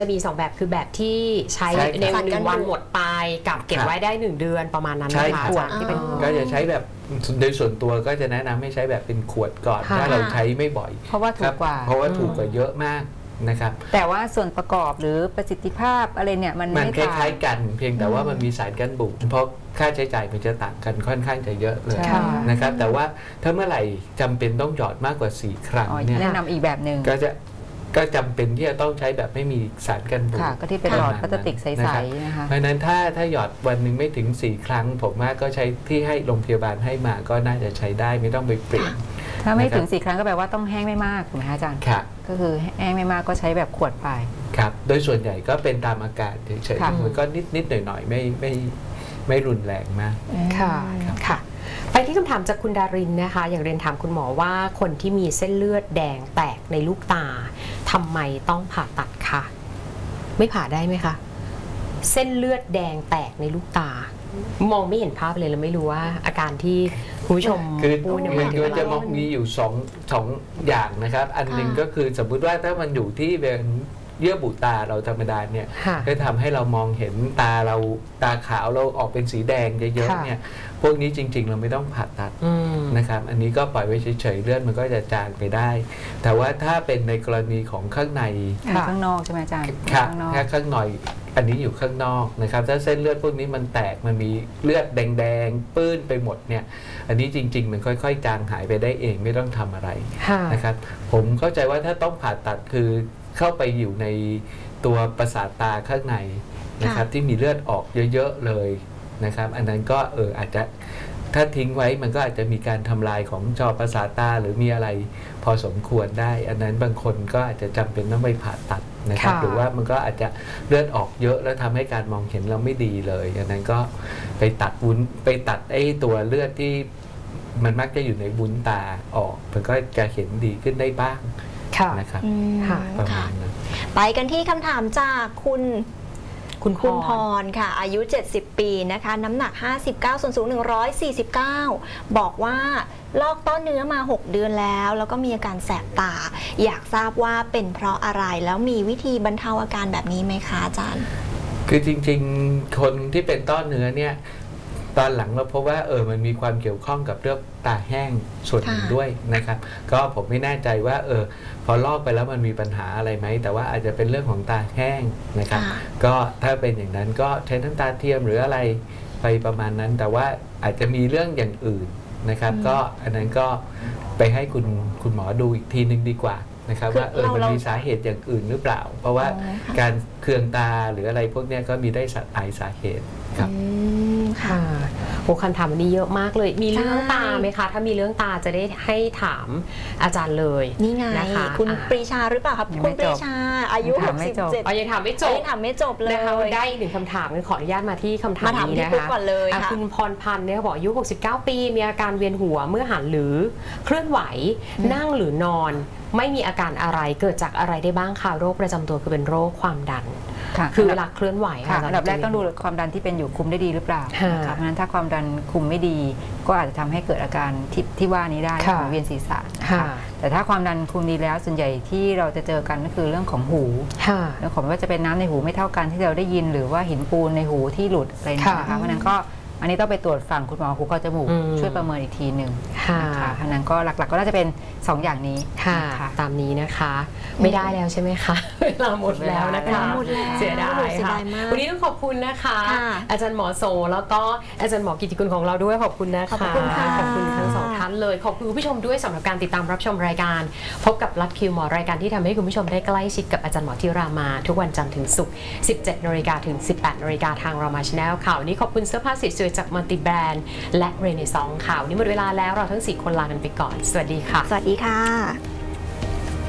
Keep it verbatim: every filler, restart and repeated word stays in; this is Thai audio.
จะมีสองแบบคือแบบที่ใช้ในหนึ่งวันหมดไปกับเก็บไว้ได้หนึ่งเดือนประมาณนั้นนะคะขวดที่เป็นก็จะใช้แบบโดยส่วนตัวก็จะแนะนำให้ใช้แบบเป็นขวดก่อนถ้าเราใช้ไม่บ่อยเพราะว่าถูกกว่าเพราะว่าถูกกว่าเยอะมากนะครับแต่ว่าส่วนประกอบหรือประสิทธิภาพอะไรเนี่ยมันมันคล้ายๆกันเพียงแต่ว่ามันมีสารกันบูดเพราะค่าใช้จ่ายมันจะต่างกันค่อนข้างจะเยอะเลยนะครับแต่ว่าถ้าเมื่อไหร่จำเป็นต้องหยอดมากกว่าสี่ครั้งเนี่ยแนะนำอีกแบบหนึ่งก็จะก็จำเป็นที่จะต้องใช้แบบไม่มีสารกันบูดก็ที่เป็นหลอดพลาสติกใสๆนะคะเพราะนั้นถ้าถ้าหยอดวันหนึ่งไม่ถึงสี่ครั้งผมว่าก็ใช้ที่ให้โรงพยาบาลให้มาก็น่าจะใช้ได้ไม่ต้องไปเปลี่ยนถ้าไม่ถึงสี่ครั้งก็แปลว่าต้องแห้งไม่มากถูกไหมคะอาจารย์ครับก็คือแห้งไม่มากก็ใช้แบบขวดไปครับโดยส่วนใหญ่ก็เป็นตามอาการเฉยๆมันก็นิดนิดหน่อยหน่อยไม่ไม่ไม่รุนแรงมากค่ะค่ะไปที่คำถามจากคุณดารินนะคะอย่างเรียนถามคุณหมอว่าคนที่มีเส้นเลือดแดงแตกในลูกตาทำไมต้องผ่าตัดคะไม่ผ่าได้ไหมคะเส้นเลือดแดงแตกในลูกตามองไม่เห็นภาพเลยแล้วไม่รู้ว่าอาการที่คุณผู้ชมพูดเนี่ยมันจะมองมีอยู่สองสองอย่างนะครับอันหนึ่งก็คือสมมุติว่าถ้ามันอยู่ที่เป็นเยื่อบุตาเราธรรมดาเนี่ยก็ทำให้เรามองเห็นตาเราตาขาวเราออกเป็นสีแดงเยอะๆเนี่ยพวกนี้จริงๆเราไม่ต้องผ่าตัดนะครับอันนี้ก็ปล่อยไว้เฉยๆเลือดมันก็จะจางไปได้แต่ว่าถ้าเป็นในกรณีของข้างในข้างนอกใช่ไหมอาจารย์ครับแค่ข้างในอันนี้อยู่ข้างนอกนะครับถ้าเส้นเลือดพวกนี้มันแตกมันมีเลือดแดงๆปื้นไปหมดเนี่ยอันนี้จริงๆมันค่อยๆจางหายไปได้เองไม่ต้องทำอะไรนะครับผมเข้าใจว่าถ้าต้องผ่าตัดคือเข้าไปอยู่ในตัวประสาทตาข้างในนะครับที่มีเลือดออกเยอะๆเลยนะครับอันนั้นก็เอออาจจะถ้าทิ้งไว้มันก็อาจจะมีการทำลายของจอประสาทตาหรือมีอะไรพอสมควรได้อันนั้นบางคนก็อาจจะจำเป็นต้องไปผ่าตัดนะครับหรือว่ามันก็อาจจะเลือดออกเยอะแล้วทำให้การมองเห็นเราไม่ดีเลยอันนั้นก็ไปตัดวุ้นไปตัดไอ้ตัวเลือดที่มันมักจะอยู่ในวุ้นตาออกมันก็จะเห็นดีขึ้นได้บ้างนะครับประมาณนั้นไปกันที่คำถามจากคุณคุณคุณพรค่ะอายุเจ็ดสิบปีนะคะน้ำหนักห้าสิบเก้าส่วนสูงหนึ่งร้อยสี่สิบเก้าบอกว่าลอกต้อเนื้อมาหกเดือนแล้วแล้วก็มีอาการแสบตาอยากทราบว่าเป็นเพราะอะไรแล้วมีวิธีบรรเทาอาการแบบนี้ไหมคะอาจารย์คือจริงๆคนที่เป็นต้อเนื้อเนี่ยตอนหลังเราพบว่าเออมันมีความเกี่ยวข้องกับเรื่องตาแห้งส่วนหนึ่งด้วยนะครับก็ผมไม่แน่ใจว่าเออพอลอกไปแล้วมันมีปัญหาอะไรไหมแต่ว่าอาจจะเป็นเรื่องของตาแห้งนะครับก็ถ้าเป็นอย่างนั้นก็ใช้น้ำตาเทียมหรืออะไรไปประมาณนั้นแต่ว่าอาจจะมีเรื่องอย่างอื่นนะครับก็อันนั้นก็ไปให้คุณคุณหมอดูอีกทีนึงดีกว่านะครับว่าเออมันมีสาเหตุอย่างอื่นหรือเปล่าเพราะว่าการเคืองตาหรืออะไรพวกนี้ก็มีได้หลายสาเหตุครับค่ะโอ้คำถามวันนี้เยอะมากเลยมีเรื่องตาไหมคะถ้ามีเรื่องตาจะได้ให้ถามอาจารย์เลยนี่ไงนะคะคุณปรีชาหรือเปล่าครับคุณปรีชาอายุหกสิบเจ็ดยังถามไม่จบยังถามไม่จบเลยนะคะได้อีกหนึ่งคำถามขออนุญาตมาที่คำถามนี้นะคะก่อนเลยค่ะคุณพรพันธ์เนี่ยบอกอายุหกสิบเก้าปีมีอาการเวียนหัวเมื่อหันหรือเคลื่อนไหวนั่งหรือนอนไม่มีอาการอะไรเกิดจากอะไรได้บ้างคะโรคประจำตัวคือเป็นโรคความดันคือเวลาเคลื่อนไหวค่ะอันดับแรกต้องดูความดันที่เป็นอยู่คุมได้ดีหรือเปล่านะคะเพราะฉะนั้นถ้าความดันคุมไม่ดีก็อาจจะทำให้เกิดอาการที่ที่ว่านี้ได้ของเวียนศีรษะแต่ถ้าความดันคุมดีแล้วส่วนใหญ่ที่เราจะเจอกันก็คือเรื่องของหูเรื่องของว่าจะเป็นน้ำในหูไม่เท่ากันที่เราได้ยินหรือว่าหินปูนในหูที่หลุดอะไรนะคะเพราะนั้นก็อันนี้ต้องไปตรวจฝั่งคุณหมอหูคอจมูกช่วยประเมินอีกทีหนึ่งนะคะเพราะนั้นก็หลักๆก็น่าจะเป็นสองอย่างนี้ค่ะตามนี้นะคะไม่ได้แล้วใช่ไหมคะเวลาหมดแล้วนะคะเสียดายค่ะวันนี้ต้องขอบคุณนะคะอาจารย์หมอโสแล้วก็อาจารย์หมอกิติคุณของเราด้วยขอบคุณนะคะขอบคุณค่ะขอบคุณทั้งสองท่านเลยขอบคุณผู้ชมด้วยสำหรับการติดตามรับชมรายการพบกับลัดคิวหมอรายการที่ทำให้คุณผู้ชมได้ใกล้ชิดกับอาจารย์หมอที่รามาทุกวันจันทร์ถึงศุกร์ สิบเจ็ดนาฬิกาถึง สิบแปดนาฬิกาทางรามาชาแนลข่าวนี้ขอบคุณเสื้อผ้าสวยๆจากมัลติแบรนด์และเรเนซองส์ข่าวนี้หมดเวลาแล้วเราทั้งสี่คนลากันไปก่อนสวัสดีค่ะสวัสดีค่ะ